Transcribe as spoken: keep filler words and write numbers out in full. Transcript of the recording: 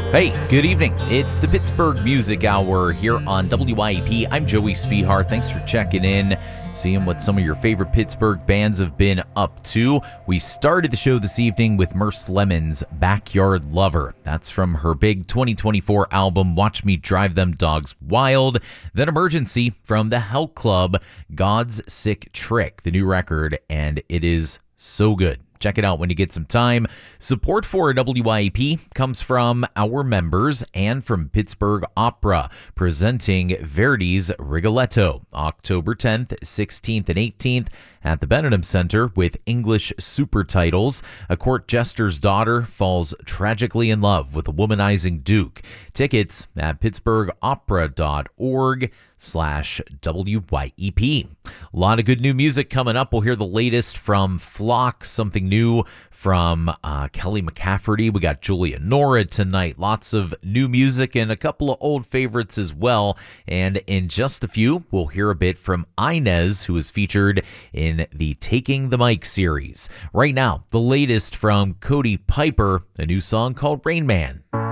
Hey, good evening. It's the Pittsburgh Music Hour here on W I E P. I'm Joey Spihar. Thanks for checking in, seeing what some of your favorite Pittsburgh bands have been up to. We started the show this evening with Merce Lemon's Backyard Lover. That's from her big twenty twenty-four album, Watch Me Drive Them Dogs Wild. Then Emergency from the Hell Club, God's Sick Trick, the new record, and it is so good. Check it out when you get some time. Support for W I E P comes from our members and from Pittsburgh Opera, presenting Verdi's Rigoletto, October tenth, sixteenth, and eighteenth at the Benedum Center with English super titles. A court jester's daughter falls tragically in love with a womanizing duke. Tickets at pittsburghopera.org slash WYEP. A lot of good new music coming up. We'll hear the latest from Flock, something new from uh, Kelly McCafferty. We got Julia Nora tonight. Lots of new music and a couple of old favorites as well. And in just a few, we'll hear a bit from Inez, who is featured in the Taking the Mic series. Right now, the latest from Cody Piper, a new song called Rain Man.